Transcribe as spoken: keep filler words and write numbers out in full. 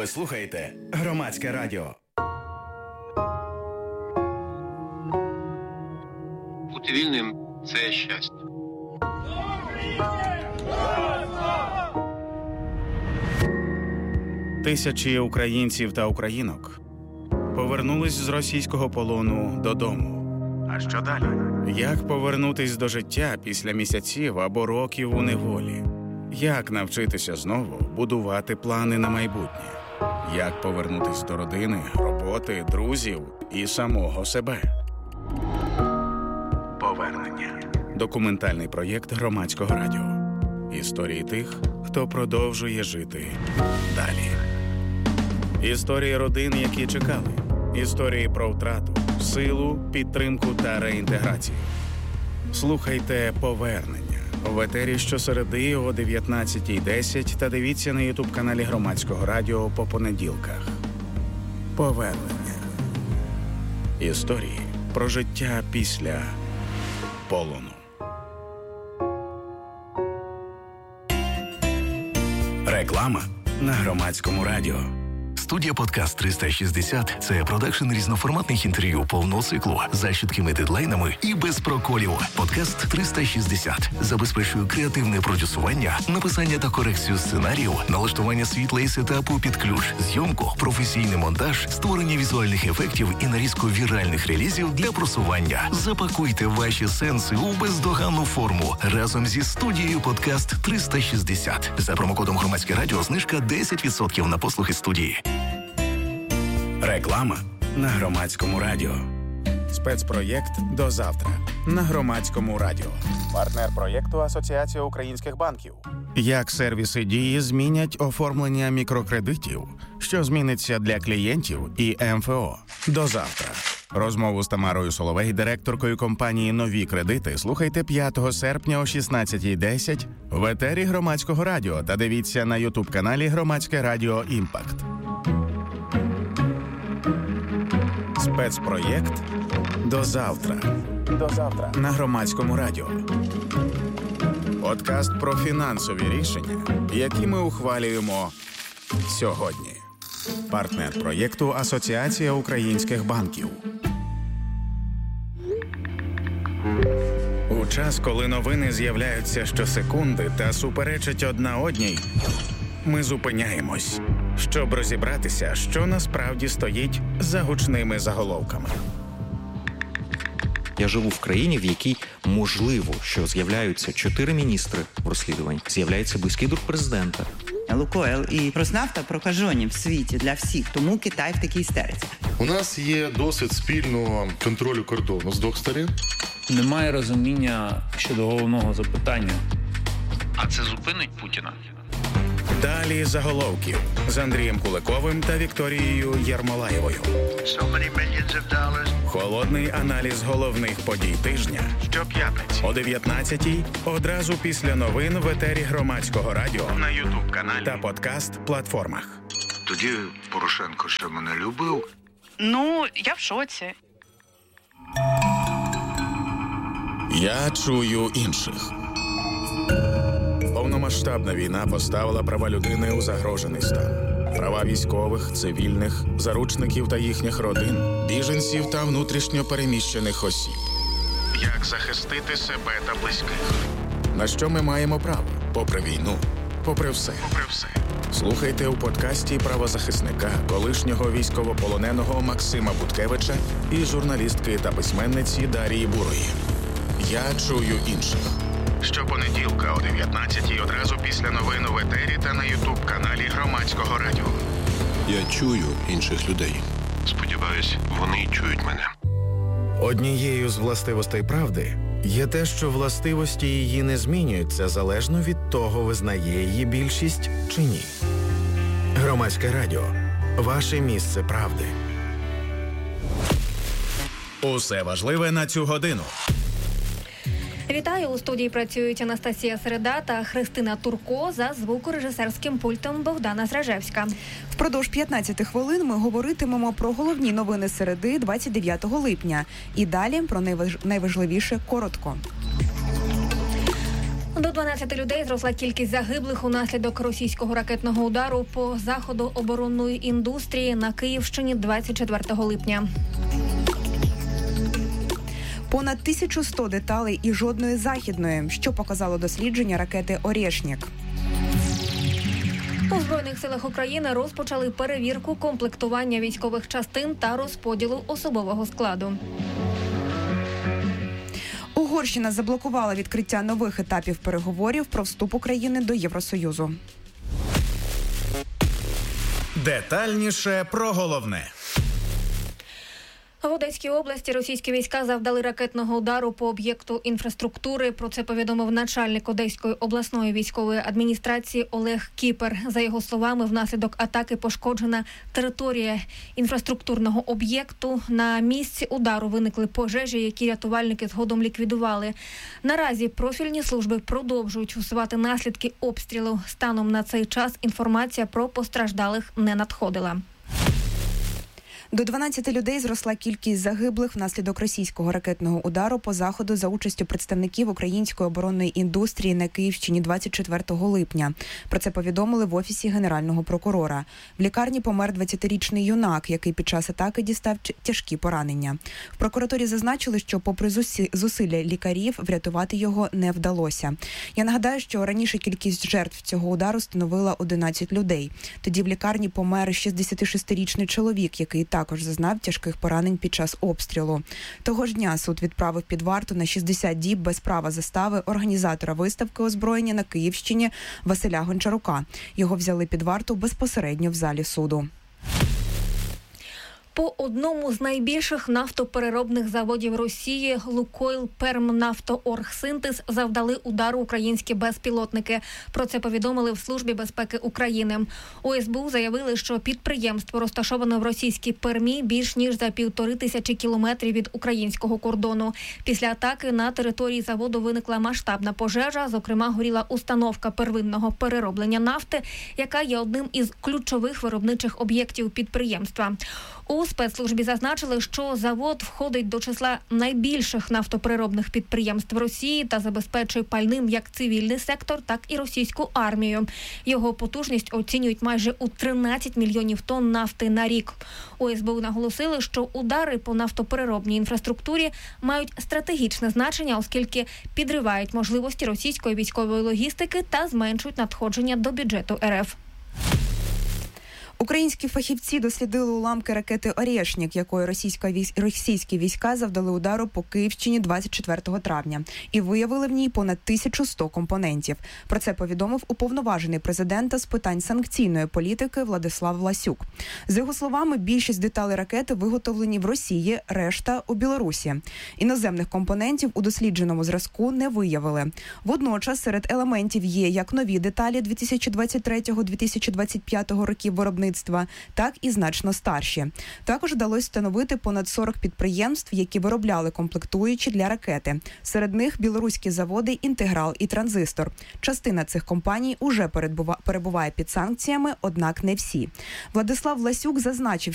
слухаєте Громадське радіо. Бути вільним – це щастя. Тисячі українців та українок повернулись з російського полону додому. А що далі? Як повернутись до життя після місяців або років у неволі? Як навчитися знову будувати плани на майбутнє? Як повернутись до родини, роботи, друзів і самого себе? Повернення. Документальний проєкт Громадського радіо. Історії тих, хто продовжує жити далі. Історії родин, які чекали. Історії про втрату, силу, підтримку та реінтеграцію. Слухайте «Повернення» в етері щосереди о дев'ятнадцятій десять та дивіться на ютуб-каналі Громадського радіо по понеділках. «Повернення». Історії про життя після полону. Реклама на Громадському радіо. Студія «Подкаст триста шістдесят» – це продакшн різноформатних інтерв'ю повного циклу за чіткими дедлайнами і без проколів. «Подкаст триста шістдесят» забезпечує креативне продюсування, написання та корекцію сценаріїв, налаштування світла і сетапу під ключ, зйомку, професійний монтаж, створення візуальних ефектів і нарізку віральних релізів для просування. Запакуйте ваші сенси у бездоганну форму разом зі студією «Подкаст триста шістдесят». За промокодом «Громадське радіо» знижка десять відсотків на послуги студії. Реклама на Громадському радіо. Спецпроєкт «До завтра» на Громадському радіо. Партнер проєкту Асоціація українських банків. Як сервіси Дії змінять оформлення мікрокредитів, що зміниться для клієнтів і ем еф о. До завтра. Розмову з Тамарою Соловей, директоркою компанії «Нові кредити», слухайте п'ятого серпня о шістнадцятій десять в етері Громадського радіо та дивіться на ютуб-каналі Громадське радіо «Імпакт». Спецпроєкт «До завтра». До завтра на Громадському радіо. Подкаст про фінансові рішення, які ми ухвалюємо сьогодні. Партнер проєкту Асоціація українських банків. У час, коли новини з'являються щосекунди та суперечать одна одній, ми зупиняємось, щоб розібратися, що насправді стоїть за гучними заголовками. Я живу в країні, в якій можливо, що з'являються чотири міністри в розслідуванні, з'являється близький друг президента. Лукойл і Роснафта прокажені в світі для всіх, тому Китай в такій істериці. У нас є досвід спільного контролю кордону з двох сторін. Немає розуміння щодо головного запитання. А це зупинить Путіна? Далі заголовків з Андрієм Куликовим та Вікторією Єрмолаєвою. Холодний аналіз головних подій тижня щоп'ятниці о дев'ятнадцятій, одразу після новин в етері Громадського радіо на ютуб-каналі та подкаст-платформах. Тоді Порошенко ще мене любив. Ну, я в шоці. Я чую інших. Повномасштабна війна поставила права людини у загрожений стан. Права військових, цивільних, заручників та їхніх родин, біженців та внутрішньо переміщених осіб. Як захистити себе та близьких? На що ми маємо право? Попри війну, попри все. Попри все. Слухайте у подкасті правозахисника, колишнього військовополоненого Максима Буткевича і журналістки та письменниці Дарії Бурої. Я чую інших. Щопонеділка о дев'ятнадцятій, одразу після новин в етері та на ютуб-каналі Громадського радіо. Я чую інших людей. Сподіваюсь, вони чують мене. Однією з властивостей правди є те, що властивості її не змінюються залежно від того, визнає її більшість чи ні. Громадське радіо. Ваше місце правди. Усе важливе на цю годину. Вітаю! У студії працюють Анастасія Середа та Христина Турко, за звукорежисерським пультом Богдана Зражевська. Впродовж п'ятнадцяти хвилин ми говоритимемо про головні новини середи двадцять дев'ятого липня. І далі про найважливіше коротко. До дванадцяти людей зросла кількість загиблих унаслідок російського ракетного удару по заходу оборонної індустрії на Київщині двадцять четвертого липня. Понад тисячу сто деталей і жодної західної, що показало дослідження ракети «Орєшнік». У Збройних силах України розпочали перевірку комплектування військових частин та розподілу особового складу. Угорщина заблокувала відкриття нових етапів переговорів про вступ України до Євросоюзу. Детальніше про головне. В Одеській області російські війська завдали ракетного удару по об'єкту інфраструктури. Про це повідомив начальник Одеської обласної військової адміністрації Олег Кіпер. За його словами, внаслідок атаки пошкоджена територія інфраструктурного об'єкту. На місці удару виникли пожежі, які рятувальники згодом ліквідували. Наразі профільні служби продовжують усувати наслідки обстрілу. Станом на цей час інформація про постраждалих не надходила. До дванадцяти людей зросла кількість загиблих внаслідок російського ракетного удару по заходу за участю представників української оборонної індустрії на Київщині двадцять четвертого липня. Про це повідомили в Офісі Генерального прокурора. В лікарні помер двадцятирічний юнак, який під час атаки дістав тяжкі поранення. В прокуратурі зазначили, що попри зусилля лікарів врятувати його не вдалося. Я нагадаю, що раніше кількість жертв цього удару становила одинадцять людей. Тоді в лікарні помер шістдесятишестирічний чоловік, який також зазнав тяжких поранень під час обстрілу. Того ж дня суд відправив під варту на шістдесят діб без права застави організатора виставки озброєння на Київщині Василя Гончарука. Його взяли під варту безпосередньо в залі суду. По одному з найбільших нафтопереробних заводів Росії «Лукойл Пермнафтооргсинтез» завдали удару українські безпілотники. Про це повідомили в Службі безпеки України. У ес бе у заявили, що підприємство розташоване в російській Пермі більш ніж за півтори тисячі кілометрів від українського кордону. Після атаки на території заводу виникла масштабна пожежа, зокрема горіла установка первинного перероблення нафти, яка є одним із ключових виробничих об'єктів підприємства. У спецслужбі зазначили, що завод входить до числа найбільших нафтопереробних підприємств Росії та забезпечує пальним як цивільний сектор, так і російську армію. Його потужність оцінюють майже у тринадцять мільйонів тонн нафти на рік. У ес бе у наголосили, що удари по нафтопереробній інфраструктурі мають стратегічне значення, оскільки підривають можливості російської військової логістики та зменшують надходження до бюджету ер еф. Українські фахівці дослідили уламки ракети «Орєшнік», якої російські війська завдали удару по Київщині двадцять четвертого травня, і виявили в ній понад тисячу сто компонентів. Про це повідомив уповноважений президента з питань санкційної політики Владислав Власюк. За його словами, більшість деталей ракети виготовлені в Росії, решта – у Білорусі. Іноземних компонентів у дослідженому зразку не виявили. Водночас серед елементів є як нові деталі дві тисячі двадцять третього - дві тисячі двадцять п'ятого років виробництва, так і значно старші. Також вдалося встановити понад сорок підприємств, які виробляли комплектуючі для ракети. Серед них білоруські заводи «Інтеграл» і «Транзистор». Частина цих компаній уже перебуває під санкціями, однак не всі. Владислав Власюк зазначив,